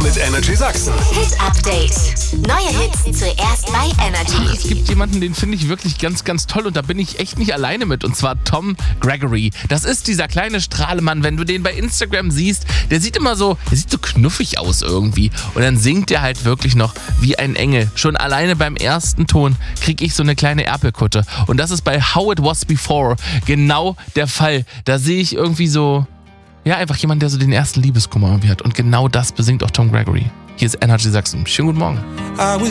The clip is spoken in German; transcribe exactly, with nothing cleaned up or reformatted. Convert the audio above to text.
mit Energy Sachsen. Hit Update. Neue Hits zuerst bei Energy. Es gibt jemanden, den finde ich wirklich ganz, ganz toll und da bin ich echt nicht alleine mit. Und zwar Tom Gregory. Das ist dieser kleine Strahlemann. Wenn du den bei Instagram siehst, der sieht immer so, der sieht so knuffig aus irgendwie. Und dann singt er halt wirklich noch wie ein Engel. Schon alleine beim ersten Ton kriege ich so eine kleine Erpelkutte. Und das ist bei How It Was Before genau der Fall. Da sehe ich irgendwie so, ja, einfach jemand, der so den ersten Liebeskummer irgendwie hat. Und genau das besingt auch Tom Gregory. Hier ist Energy Sachsen. Schönen guten Morgen.